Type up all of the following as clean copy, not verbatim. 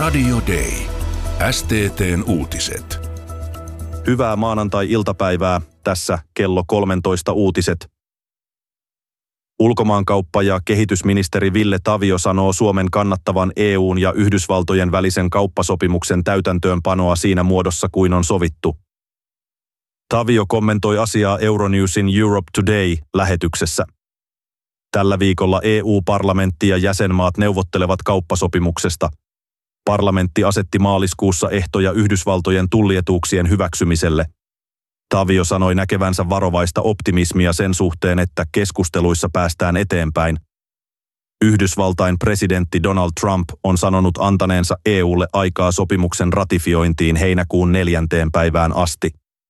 Radio Day. STT:n uutiset. Hyvää maanantai-iltapäivää. Tässä kello 13 uutiset. Ulkomaankauppa- ja kehitysministeri Ville Tavio sanoo Suomen kannattavan EU:n ja Yhdysvaltojen välisen kauppasopimuksen täytäntöönpanoa siinä muodossa kuin on sovittu. Tavio kommentoi asiaa Euronewsin Europe Today-lähetyksessä. Tällä viikolla EU-parlamentti ja jäsenmaat neuvottelevat kauppasopimuksesta. Parlamentti asetti maaliskuussa ehtoja Yhdysvaltojen tullietuuksien hyväksymiselle. Tavio sanoi näkevänsä varovaista optimismia sen suhteen, että keskusteluissa päästään eteenpäin. Yhdysvaltain presidentti Donald Trump on sanonut antaneensa EUlle aikaa sopimuksen ratifiointiin heinäkuun 4. päivään asti.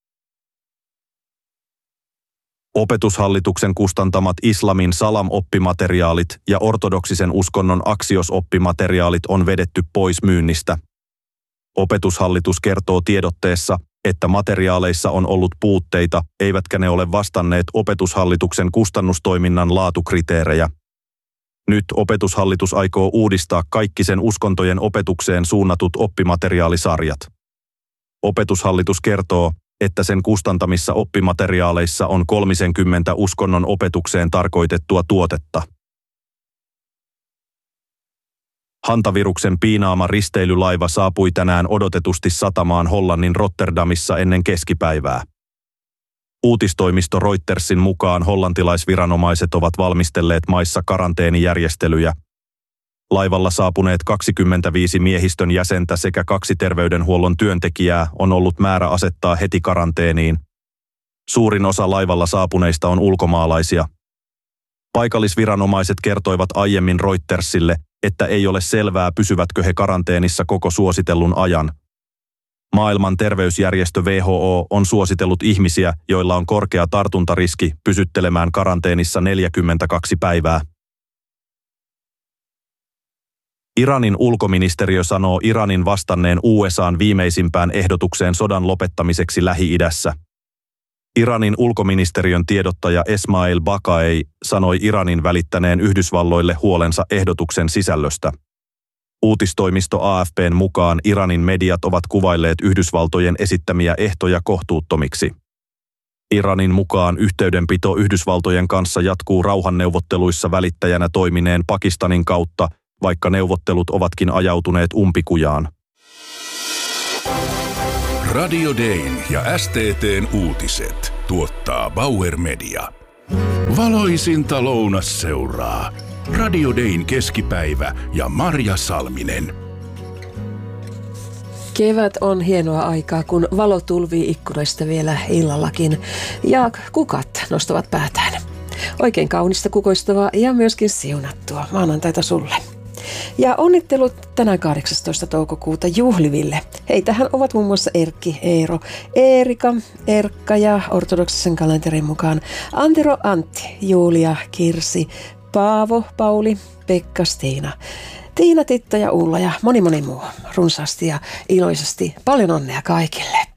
Opetushallituksen kustantamat islamin salam-oppimateriaalit ja ortodoksisen uskonnon aksios-oppimateriaalit on vedetty pois myynnistä. Opetushallitus kertoo tiedotteessa, että materiaaleissa on ollut puutteita, eivätkä ne ole vastanneet Opetushallituksen kustannustoiminnan laatukriteerejä. Nyt Opetushallitus aikoo uudistaa kaikki sen uskontojen opetukseen suunnatut oppimateriaalisarjat. Opetushallitus kertoo, että sen kustantamissa oppimateriaaleissa on 30 uskonnon opetukseen tarkoitettua tuotetta. Hantaviruksen piinaama risteilylaiva saapui tänään odotetusti satamaan Hollannin Rotterdamissa ennen keskipäivää. Uutistoimisto Reutersin mukaan hollantilaisviranomaiset ovat valmistelleet maissa karanteenijärjestelyjä. Laivalla saapuneet 25 miehistön jäsentä sekä 2 terveydenhuollon työntekijää on ollut määrä asettaa heti karanteeniin. Suurin osa laivalla saapuneista on ulkomaalaisia. Paikallisviranomaiset kertoivat aiemmin Reutersille, että ei ole selvää, pysyvätkö he karanteenissa koko suositellun ajan. Maailman terveysjärjestö WHO on suositellut ihmisiä, joilla on korkea tartuntariski, pysyttelemään karanteenissa 42 päivää. Iranin ulkoministeriö sanoo Iranin vastanneen USA:n viimeisimpään ehdotukseen sodan lopettamiseksi Lähi-idässä. Iranin ulkoministeriön tiedottaja Esmail Baqai sanoi Iranin välittäneen Yhdysvalloille huolensa ehdotuksen sisällöstä. Uutistoimisto AFP:n mukaan Iranin mediat ovat kuvailleet Yhdysvaltojen esittämiä ehtoja kohtuuttomiksi. Iranin mukaan yhteydenpito Yhdysvaltojen kanssa jatkuu rauhanneuvotteluissa välittäjänä toimineen Pakistanin kautta, vaikka neuvottelut ovatkin ajautuneet umpikujaan. Radio Dayn ja STT:n uutiset tuottaa Bauer Media. Valoisinta lounasseuraa. Radio Dayn keskipäivä ja Marja Salminen. Kevät on hienoa aikaa, kun valo tulvii ikkunoista vielä illallakin ja kukat nostavat päätään. Oikein kaunista, kukoistavaa ja myöskin siunattua maanantaita sulle. Ja onnittelut tänään 18. toukokuuta juhliville. Heitähän ovat muun muassa Erkki, Eero, Eerika, Erkka ja ortodoksisen kalenterin mukaan Antero, Antti, Julia, Kirsi, Paavo, Pauli, Pekka, Stiina, Tiina, Titta ja Ulla ja moni muu. Runsaasti ja iloisesti. Paljon onnea kaikille.